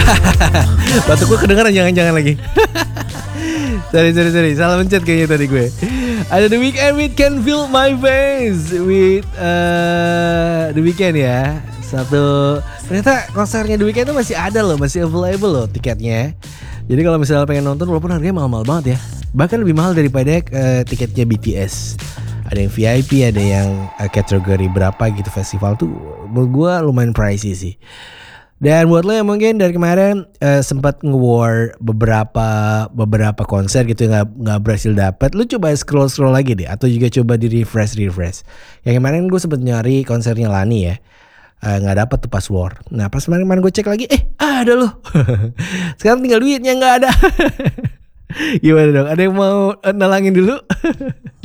Batuk gue kedengeran jangan-jangan lagi. Sorry. Salah mencet kayaknya tadi gue. Ada The Weeknd with Can Feel My Face with The Weeknd ya. Ternyata konsernya The Weeknd itu masih ada loh, masih available loh tiketnya. Jadi kalau misalnya pengen nonton walaupun harganya mahal-mahal banget ya. Bahkan lebih mahal daripada tiketnya BTS. Ada yang VIP, ada yang kategori berapa gitu festival tuh. Menurut gue lumayan pricey sih. Dan buat lo yang mungkin dari kemarin sempat nge-war beberapa konser gitu nggak berhasil dapat, lo coba scroll lagi deh atau juga coba di refresh. Yang kemarin gue sempet nyari konsernya Lani ya, nggak dapat tuh pas war. Nah pas kemarin gue cek lagi, ada loh. Sekarang tinggal duitnya nggak ada. Gimana dong? Ada yang mau nalangin dulu?